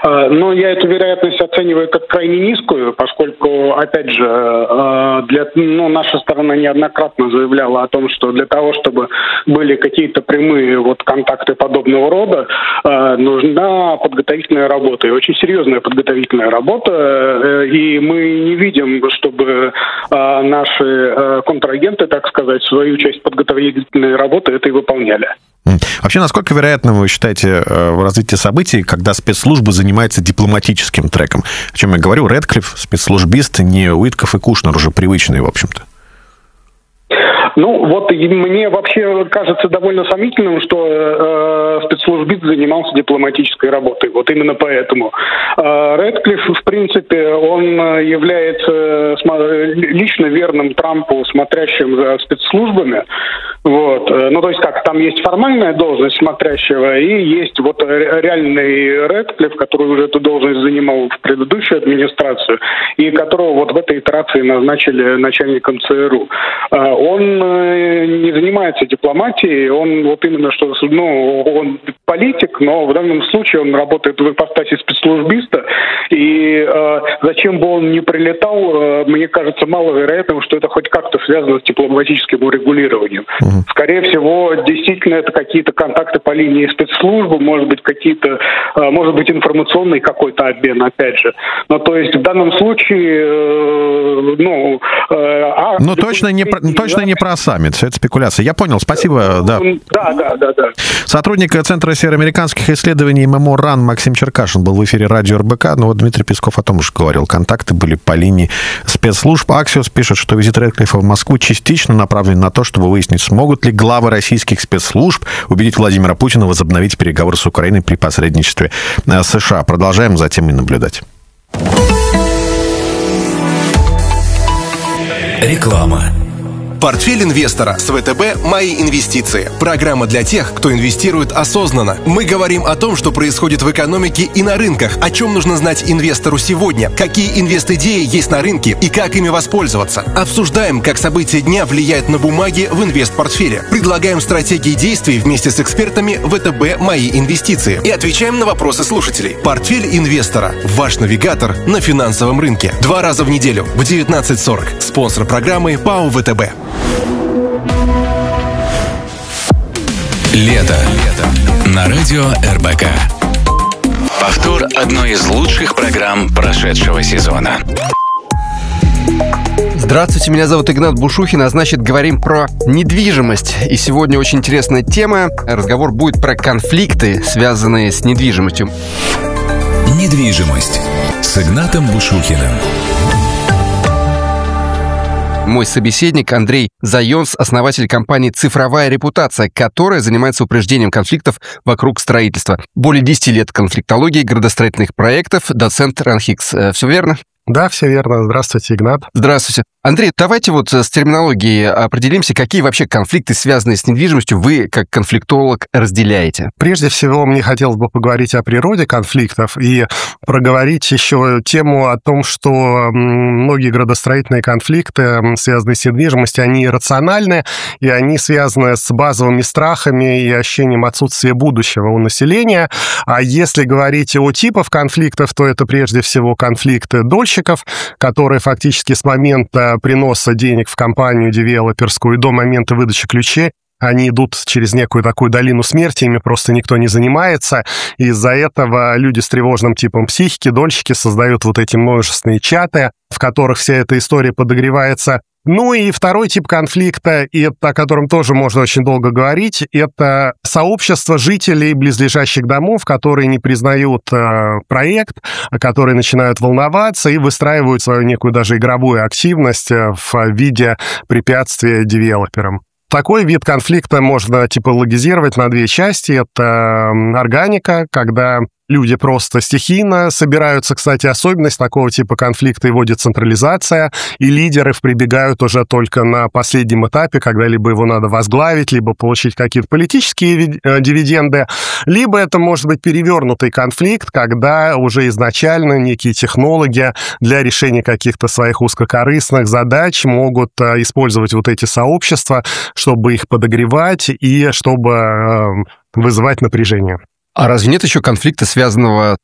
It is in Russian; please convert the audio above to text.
Но я эту вероятность оцениваю как крайне низкую, поскольку, опять же, наша сторона неоднократно заявляла о том, что для того, чтобы были какие-то прямые контакты подобного рода, нужна подготовительная работа, и очень серьезная подготовительная работа, и мы не видим, чтобы наши контрагенты, так сказать, свою часть подготовительной работы этой выполняли. Вообще, насколько вероятно вы считаете развитие событий, когда спецслужбы занимаются дипломатическим треком? О чем я говорю, Рэдклифф, спецслужбист, не Уитков и Кушнер, уже привычные, в общем-то. Мне вообще кажется довольно сомнительным, что спецслужбист занимался дипломатической работой. Вот именно поэтому. Рэдклифф, в принципе, он является лично верным Трампу, смотрящим за спецслужбами. То есть там есть формальная должность смотрящего, и есть реальный Рэдклифф, который уже эту должность занимал в предыдущую администрацию, и которого в этой итерации назначили начальником ЦРУ. Он не занимается дипломатией, он именно что, он политик, но в данном случае он работает в ипостаси спецслужбиста, и зачем бы он ни прилетал, мне кажется маловероятным, что это хоть как-то связано с дипломатическим урегулированием. Скорее всего, действительно, это какие-то контакты по линии спецслужбы, может быть, информационный какой-то обмен, опять же. То есть в данном случае, точно не про саммит, все это спекуляция. Я понял, спасибо. Да. Сотрудник Центра североамериканских исследований ММО РАН Максим Черкашин был в эфире радио РБК, но Дмитрий Песков о том же говорил. Контакты были по линии спецслужб. Аксиос пишет, что визит Рэдклиффа в Москву частично направлен на то, чтобы выяснить, смогут ли главы российских спецслужб убедить Владимира Путина возобновить переговоры с Украиной при посредничестве США. Продолжаем за темой наблюдать. Реклама. Портфель инвестора с ВТБ «Мои инвестиции». Программа для тех, кто инвестирует осознанно. Мы говорим о том, что происходит в экономике и на рынках, о чем нужно знать инвестору сегодня, какие инвест-идеи есть на рынке и как ими воспользоваться. Обсуждаем, как события дня влияют на бумаги в инвест-портфеле. Предлагаем стратегии действий вместе с экспертами ВТБ «Мои инвестиции». И отвечаем на вопросы слушателей. Портфель инвестора. Ваш навигатор на финансовом рынке. 2 раза в неделю в 19:40. Спонсор программы ПАО ВТБ. Лето. На радио РБК. Повтор одной из лучших программ прошедшего сезона. Здравствуйте, меня зовут Игнат Бушухин, а значит, говорим про недвижимость. И сегодня очень интересная тема. Разговор будет про конфликты, связанные с недвижимостью. Недвижимость с Игнатом Бушухиным. Мой собеседник Андрей Зайонс, основатель компании «Цифровая репутация», которая занимается упреждением конфликтов вокруг строительства. Более 10 лет конфликтологии, градостроительных проектов, доцент РАНХИКС. Все верно? Да, все верно. Здравствуйте, Игнат. Здравствуйте. Андрей, давайте с терминологией определимся, какие вообще конфликты, связанные с недвижимостью, вы, как конфликтолог, разделяете. Прежде всего, мне хотелось бы поговорить о природе конфликтов и проговорить еще тему о том, что многие градостроительные конфликты, связанные с недвижимостью, они иррациональны, и они связаны с базовыми страхами и ощущением отсутствия будущего у населения. А если говорить о типах конфликтов, то это прежде всего конфликты дольщиков, которые фактически с момента приноса денег в компанию девелоперскую до момента выдачи ключей, они идут через некую такую долину смерти, ими просто никто не занимается. И из-за этого люди с тревожным типом психики, дольщики, создают эти множественные чаты, в которых вся эта история подогревается. И второй тип конфликта, и о котором тоже можно очень долго говорить, это сообщество жителей близлежащих домов, которые не признают проект, которые начинают волноваться и выстраивают свою некую даже игровую активность в виде препятствия девелоперам. Такой вид конфликта можно типологизировать на 2 части. Это органика, когда люди просто стихийно собираются. Кстати, особенность такого типа конфликта его децентрализация, и лидеры прибегают уже только на последнем этапе, когда либо его надо возглавить, либо получить какие-то политические дивиденды, либо это может быть перевернутый конфликт, когда уже изначально некие технологи для решения каких-то своих узкокорыстных задач могут использовать эти сообщества, чтобы их подогревать и чтобы вызывать напряжение. А разве нет еще конфликта, связанного